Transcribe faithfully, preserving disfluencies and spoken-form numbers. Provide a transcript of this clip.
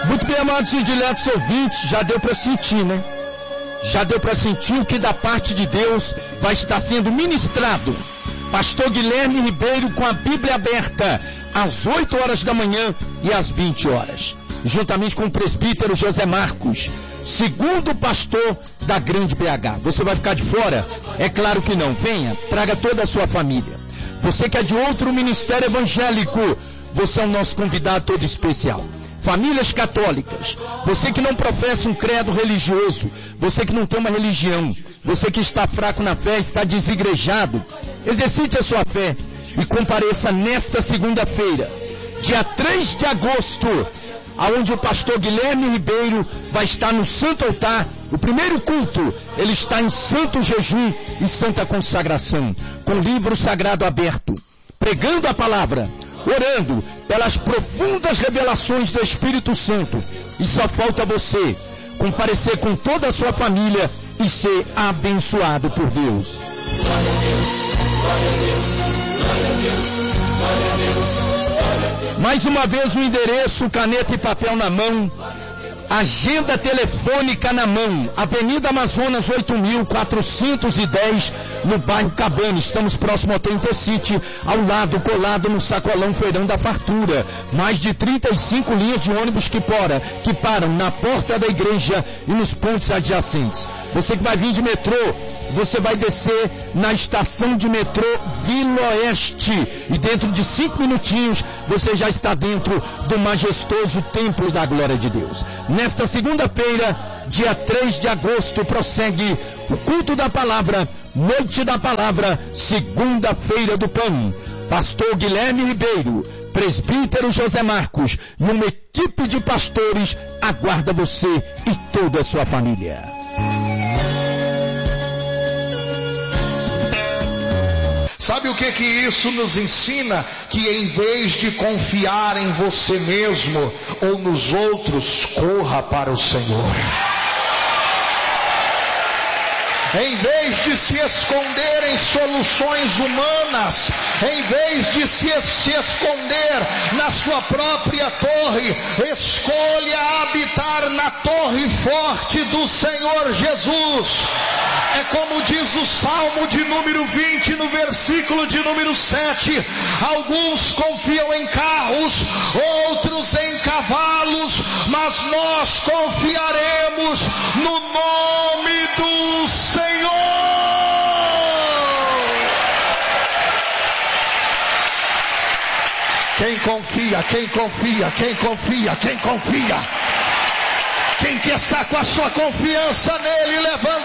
Muito bem, amados e diletos ouvintes, já deu para sentir, né? Já deu para sentir o que da parte de Deus vai estar sendo ministrado. Pastor Guilherme Ribeiro com a Bíblia aberta, às oito horas da manhã e às vinte horas. Juntamente com o presbítero José Marcos, segundo pastor da Grande B H. Você vai ficar de fora? É claro que não. Venha, traga toda a sua família. Você que é de outro ministério evangélico, você é o nosso convidado todo especial. Famílias católicas, você que não professa um credo religioso, você que não tem uma religião, você que está fraco na fé, está desigrejado, exercite a sua fé e compareça nesta segunda-feira, dia três de agosto, aonde o pastor Guilherme Ribeiro vai estar no Santo Altar. O primeiro culto, ele está em santo jejum e santa consagração, com o livro sagrado aberto, pregando a palavra, orando pelas profundas revelações do Espírito Santo. E só falta você comparecer com toda a sua família e ser abençoado por Deus. Glória a Deus, glória a Deus, glória a Deus, glória a Deus, glória a Deus. Mais uma vez o endereço, caneta e papel na mão, agenda telefônica na mão, Avenida Amazonas oito mil quatrocentos e dez, no bairro Cabana. Estamos próximo ao Intercity, ao lado, colado no sacolão Feirão da Fartura. Mais de trinta e cinco linhas de ônibus que, para, que param na porta da igreja e nos pontos adjacentes. Você que vai vir de metrô, você vai descer na estação de metrô Vila Oeste e dentro de cinco minutinhos você já está dentro do majestoso Templo da Glória de Deus. Nesta segunda-feira, dia três de agosto, prossegue o culto da palavra, noite da palavra, segunda-feira do pão. Pastor Guilherme Ribeiro, presbítero José Marcos e uma equipe de pastores aguarda você e toda a sua família. Sabe o que que isso nos ensina? Que em vez de confiar em você mesmo ou nos outros, corra para o Senhor. Em vez de se esconder em soluções humanas, em vez de se, se esconder na sua própria torre, escolha habitar na torre forte do Senhor Jesus. É como diz o Salmo de número vinte, no versículo de número sete, alguns confiam em carros, outros em cavalos, mas nós confiaremos no nome do Senhor. Quem confia, quem confia, quem confia, quem confia, quem que está com a sua confiança nele, levanta